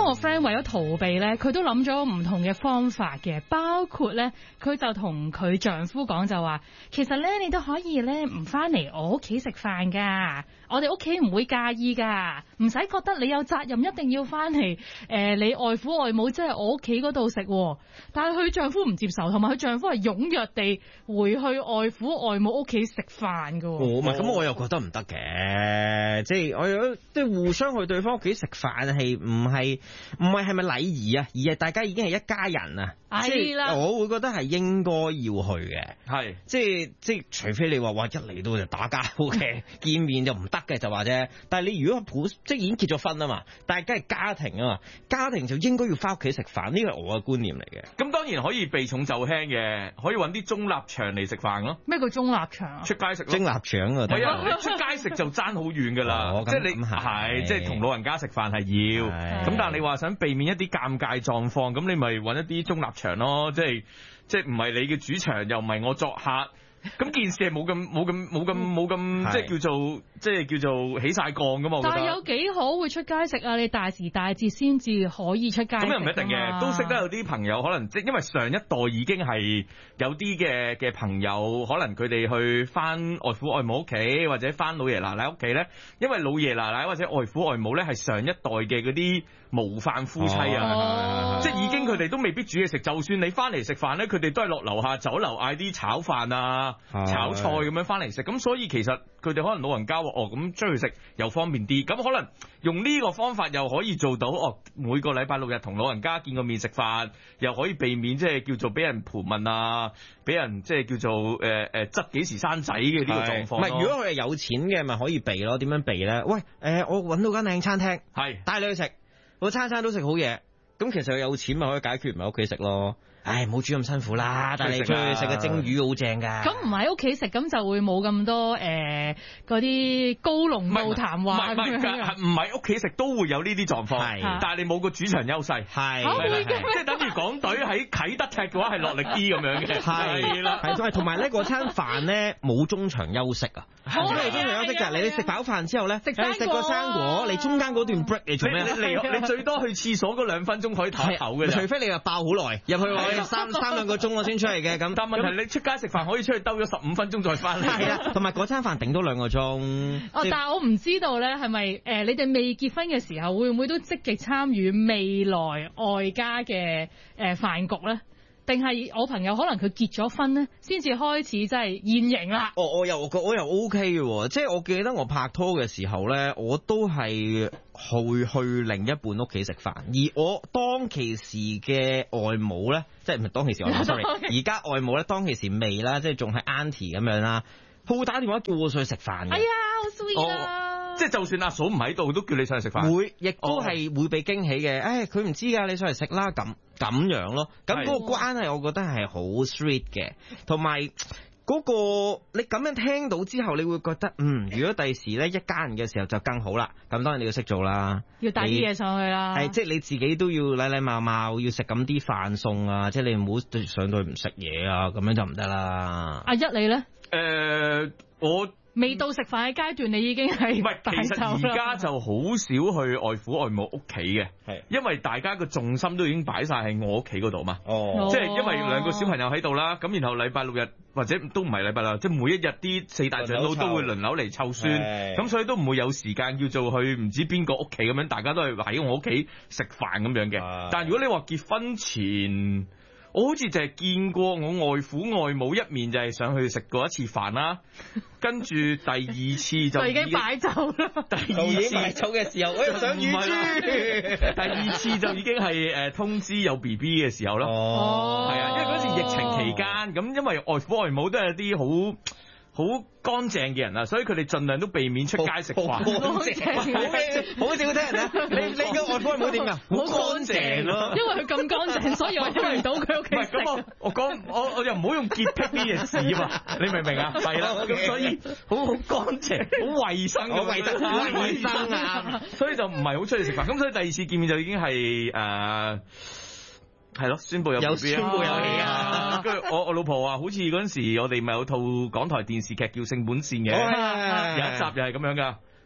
我 friend 為咗逃避咧，佢都諗咗唔同嘅方法嘅，包括咧，佢就同佢丈夫講就話，其實咧你都可以咧唔翻嚟我屋企食飯噶，我哋屋企唔會介意噶，唔使覺得你有責任一定要翻嚟你外父外母即係我屋企嗰度食。但係佢丈夫唔接受，同埋佢丈夫係踴躍地回去外父外母屋企食飯噶。 唔係咁，我又覺得唔得嘅，即係我有即係互相去對方屋企食飯係唔係咪禮儀啊？而係大家已經係一家人啊。係啦，我會覺得係應該要去嘅。係即係除非你話哇一嚟到就打交嘅，見面就唔得嘅就話啫。但係你如果即係已經結咗婚啊嘛，大家係家庭啊嘛，家庭就應該要翻屋企食飯，呢個係我嘅觀念嚟嘅。 咁當然可以避重就輕嘅，可以揾啲中立場嚟食飯咯。 咩叫中立場啊？ 出街食咯。 中立場啊！ 係啊，你出街食就爭好遠噶啦。即係你係即係同老人家食飯係要。咁但係你話想避免一啲尷尬狀況，咁你咪揾一啲中立場咯。即係唔係你嘅主場，又唔係我作客。咁件事係冇咁即係叫做起晒槓噶嘛。 但係有幾好會出街食啊？你大時大節先至可以出街食。咁又唔一定嘅，都識得有啲朋友可能即係因為上一代已經係有啲嘅朋友，可能佢哋去翻外父外母屋企或者翻老爺奶奶屋企咧，因為老爺奶奶或者外父外母咧係上一代嘅嗰啲模範夫妻啊，即係已經佢哋都未必煮嘢食，就算你翻嚟食飯咧，佢哋都係落樓下酒樓嗌啲炒飯啊、炒菜咁樣翻嚟食，咁所以其實佢哋可能老人家咁出去食又方便啲，咁可能用呢個方法又可以做到每個禮拜六日同老人家見個面食飯，又可以避免即係叫做俾人盤問啊，俾人即係叫做執幾時生仔嘅呢個狀況。唔係， 如果佢係有錢嘅，咪可以避咯。點樣避咧？喂，我揾到間靚餐廳，係帶你去食，我餐餐都食好嘢。咁其實有錢咪可以解決，唔喺屋企食咯。唉，唔好煮咁辛苦啦，帶你出去食個蒸魚好正噶。咁唔喺屋企食，咁就會冇咁多嗰啲高濃度談話。 唔喺屋企食都會有呢啲狀況，但係你冇個主場優勢。係，即係等於港隊喺啟德踢嘅話係落力啲咁樣嘅。係啦， 係同埋咧嗰餐飯咧冇中場休息啊。咩中場休息就係你食飽飯之後咧，食個生果，你中間嗰段 break 你做咩？ 你最多去廁所嗰2分鐘可以唞口嘅， 除非你話爆好耐入去三兩個鐘我先出嚟嘅。咁但問題你出街食飯可以出去兜咗15分鐘再翻嚟。 係啊，同埋嗰餐飯頂多2個鐘。 但係我唔知道咧，係咪你哋未結婚嘅時候會唔會都積極參與未來外家嘅飯局咧？定係我朋友可能佢結咗婚咧，先至開始真係現形啦。 我又 OK 嘅，即係我記得我拍拖嘅時候咧，我都係去另一半屋企食飯，而我當其時嘅外母咧，即係唔係當其時外母 sorry， 而家外母咧當其時未啦，即係仲係 auntie 咁樣啦，佢會打電話叫我上去食飯嘅。 哎呀，好 sweet 啊！ 即係就算阿嫂唔喺度，都叫你上去食飯。 會，亦都係會俾驚喜嘅。佢唔知㗎，你上嚟食啦咁樣咯。咁嗰個關係，我覺得係好 sweet 嘅。同埋嗰個你咁樣聽到之後，你會覺得如果第時咧一家人嘅時候就更好啦。咁當然你要識做啦， 要帶啲嘢上去啦。 係即係你自己都要禮禮貌貌，要食咁啲飯餸啊。即係你唔好上到去唔食嘢啊，咁樣就唔得啦。 阿一你咧？ 我未到食飯嘅階段，你已經係唔係？其實而家就好少去外父外母屋企嘅，係因為大家個重心都已經擺晒喺我屋企嗰度嘛。即係因為2個小朋友喺度啦，咁然後禮拜六日或者都唔係禮拜六，即係每一日啲4大長老都會輪流嚟湊孫，咁所以都唔會有時間叫做去唔知邊個屋企咁樣，大家都係喺我屋企食飯咁樣嘅。但係如果你話結婚前，我好似就係見過我外父外母一面，就係上去食過一次飯啦，跟住第二次就已經擺酒啦。 第二次擺酒嘅時候，我又想乳豬。 第二次就已經係通知有 BB 嘅時候咯。係啊，因為嗰時疫情期間，咁因為外父外母都係一啲好乾淨嘅人啊，所以佢哋盡量都避免出街食飯。 好少聽人啊！你嘅外父外母點㗎？好乾淨咯。 因為佢咁乾淨，所以我去唔到佢屋企食。 咁我又唔好用潔癖呢件事嘛，你明唔明啊？係啦，咁所以好乾淨，好衞生嘅衞生啊，所以就唔係好出去食飯。咁所以第2次見面就已經係係咯，宣佈有 BB 啊！跟住我老婆話，好似嗰陣時我哋咪有套港台電視劇叫《性本善》嘅，有一集又係咁樣噶，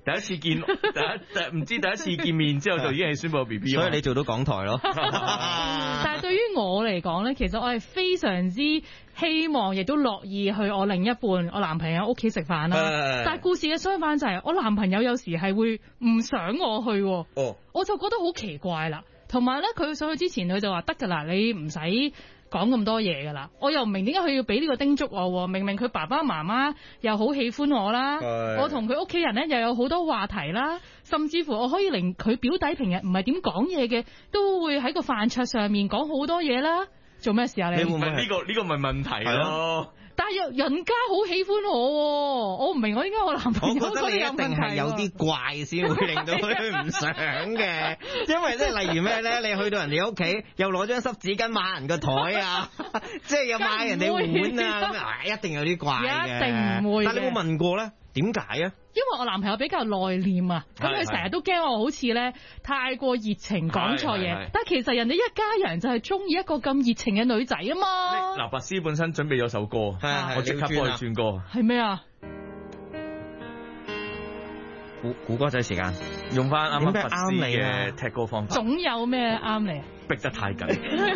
第一次見，唔知第一次見面之後就已經係宣布 BB， 所以你做到港台咯。 但係對於我嚟講咧，其實我係非常之希望，亦都樂意去我另一半、我男朋友屋企食飯啦。但係故事嘅相反就係，我男朋友有時係會唔想我去，我就覺得好奇怪啦。同埋咧，佢上去之前佢就話得㗎啦，你唔使講咁多嘢㗎啦。我又唔明點解佢要俾呢個叮囑我，明明佢爸爸媽媽又好喜歡我啦，我同佢屋企人咧又有好多話題啦，甚至乎我可以令佢表弟平日唔係點講嘢嘅，都會喺個飯桌上面講好多嘢啦。做咩事啊？你會唔會呢個咪問題咯？ 但係人家好喜歡我唔明我點解我男朋友我覺得你一定係有啲怪先會令到佢唔想嘅，因為咧，例如咩咧，你去到人哋屋企又攞張濕紙巾抹人個台啊，即係又抹人哋碗啊，咁啊一定有啲怪嘅， 一定唔會。 但你有冇問過咧？點解啊？ 因為我男朋友比較內斂啊，咁佢成日都驚我好似咧太過熱情講錯嘢，但係其實人哋一家人就係中意一個咁熱情嘅女仔啊嘛。 嗱，白絲本身準備咗首歌，我即刻幫佢轉歌。 係咩啊？ 估歌仔時間， 用翻啱啱白絲嘅踢歌方法。 總有咩啱你？ 逼得太緊。